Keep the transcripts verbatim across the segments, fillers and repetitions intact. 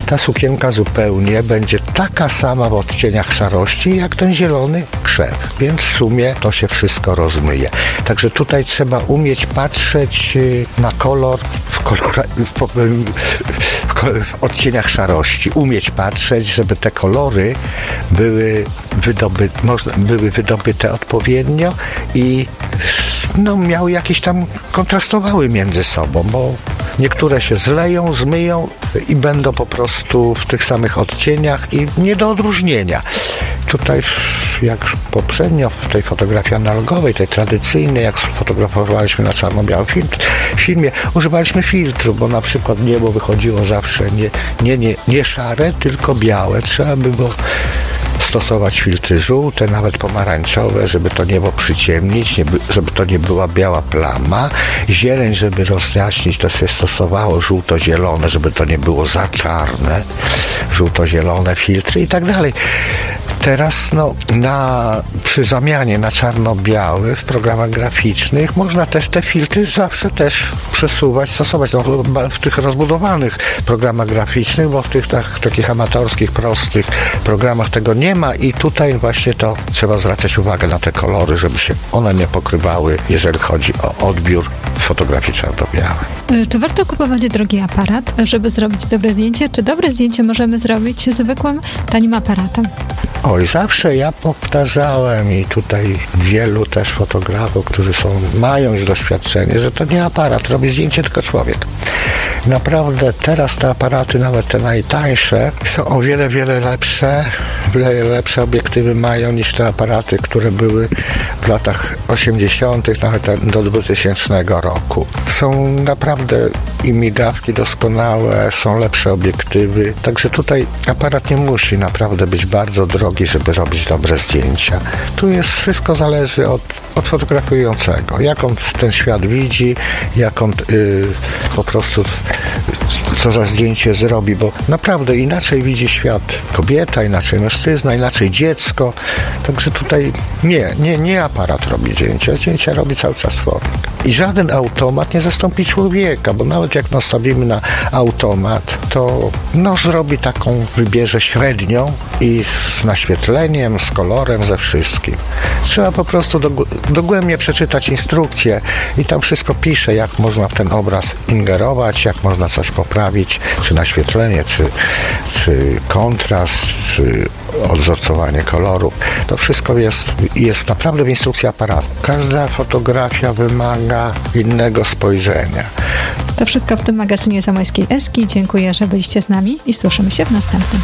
ta sukienka zupełnie będzie taka sama w odcieniach szarości, jak ten zielony krzew, więc w sumie to się wszystko rozmyje. Także tutaj trzeba umieć patrzeć na kolor w, kolora, w, w, w odcieniach szarości, umieć patrzeć, żeby te kolory były, wydoby, można, były wydobyte odpowiednio i no, miały jakieś tam, kontrastowały między sobą, bo niektóre się zleją, zmyją i będą po prostu w tych samych odcieniach i nie do odróżnienia. Tutaj, jak poprzednio w tej fotografii analogowej, tej tradycyjnej, jak fotografowaliśmy na czarno-białym film, filmie, używaliśmy filtru, bo na przykład niebo wychodziło zawsze nie, nie, nie, nie szare, tylko białe. Trzeba by było stosować filtry żółte, nawet pomarańczowe, żeby to niebo przyciemnić, nie, żeby to nie była biała plama. Zieleń, żeby rozjaśnić, to się stosowało żółto-zielone, żeby to nie było za czarne. Żółto-zielone filtry i tak dalej. Teraz no, na, przy zamianie na czarno-biały w programach graficznych można też te filtry zawsze też przesuwać, stosować no, w tych rozbudowanych programach graficznych, bo w tych tak, takich amatorskich, prostych programach tego nie ma i tutaj właśnie to trzeba zwracać uwagę na te kolory, żeby się one nie pokrywały, jeżeli chodzi o odbiór fotografii czarno-białej. Czy warto kupować drogi aparat, żeby zrobić dobre zdjęcie? Czy dobre zdjęcie możemy zrobić zwykłym, tanim aparatem? Oj, zawsze ja powtarzałem i tutaj wielu też fotografów, którzy są, mają już doświadczenie, że to nie aparat robi zdjęcie, tylko człowiek. Naprawdę teraz te aparaty, nawet te najtańsze, są o wiele, wiele lepsze, wiele lepsze obiektywy mają niż te aparaty, które były w latach osiemdziesiątych, nawet do dwutysięcznego roku. Są naprawdę i migawki doskonałe, są lepsze obiektywy, także tutaj aparat nie musi naprawdę być bardzo drogi, żeby robić dobre zdjęcia. Tu jest, wszystko zależy od, od fotografującego, jak on ten świat widzi, jak on yy, po prostu co za zdjęcie zrobi, bo naprawdę inaczej widzi świat kobieta, inaczej mężczyzna, inaczej dziecko, także tutaj nie, nie, nie aparat robi zdjęcia, zdjęcia robi cały czas człowiek. I żaden automat nie zastąpi człowieka, bo nawet jak nastawimy na automat, to no zrobi taką, wybierze średnią i z naświetleniem, z kolorem, ze wszystkim. Trzeba po prostu dogłębnie przeczytać instrukcję i tam wszystko pisze, jak można w ten obraz ingerować, jak można coś poprawić, czy naświetlenie, czy, czy kontrast, czy odwzorcowanie kolorów. To wszystko jest, jest naprawdę w instrukcji aparatu. Każda fotografia wymaga innego spojrzenia. To wszystko w tym magazynie Zamojskiej Eski. Dziękuję, że byliście z nami i słyszymy się w następnym.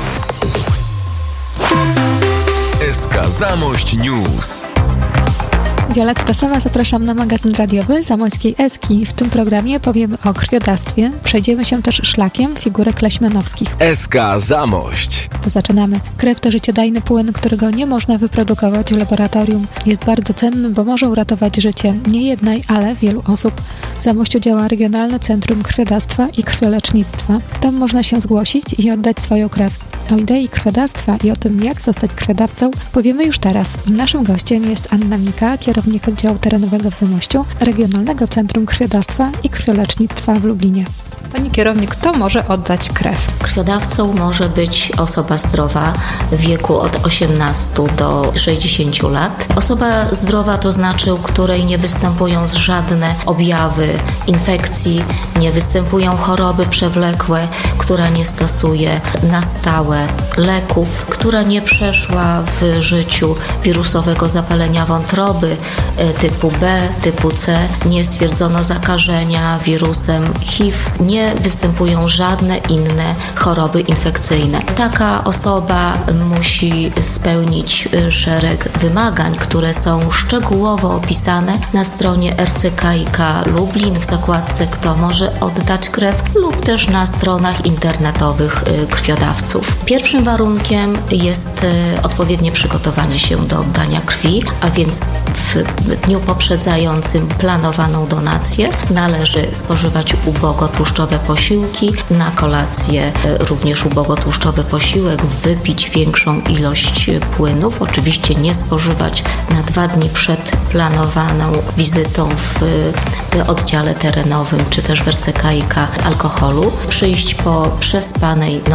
S K Zamość News. Wioletta Sowa, zapraszam na magazyn radiowy Zamojskiej Eski. W tym programie powiemy o krwiodawstwie. Przejdziemy się też szlakiem figurek leśmianowskich. S K Zamość. To zaczynamy. Krew to życiodajny płyn, którego nie można wyprodukować w laboratorium. Jest bardzo cenny, bo może uratować życie nie jednej, ale wielu osób. W Zamościu działa Regionalne Centrum Krwiodawstwa i Krwiolecznictwa. Tam można się zgłosić i oddać swoją krew. O idei krwiodawstwa i o tym, jak zostać krwiodawcą, powiemy już teraz. Naszym gościem jest Anna Mika, kierownik oddziału terenowego w Zamościu, Regionalnego Centrum Krwiodawstwa i Krwiolecznictwa w Lublinie. Pani kierownik, kto może oddać krew? Krwiodawcą może być osoba zdrowa w wieku od osiemnastu do sześćdziesięciu lat. Osoba zdrowa to znaczy, u której nie występują żadne objawy infekcji, nie występują choroby przewlekłe, która nie stosuje na stałe leków, która nie przeszła w życiu wirusowego zapalenia wątroby typu B, typu C, nie stwierdzono zakażenia wirusem H I V, nie występują żadne inne choroby infekcyjne. Taka osoba musi spełnić szereg wymagań, które są szczegółowo opisane na stronie R C K I K Lublin w zakładce Kto może oddać krew lub też na stronach internetowych krwiodawców. Pierwszym warunkiem jest odpowiednie przygotowanie się do oddania krwi, a więc w dniu poprzedzającym planowaną donację należy spożywać ubogotłuszczowe posiłki, na kolację również ubogotłuszczowy posiłek, wypić większą ilość płynów, oczywiście nie spożywać na dwa dni przed planowaną wizytą w oddziale terenowym czy też w R C K I K alkoholu, przyjść po przespanej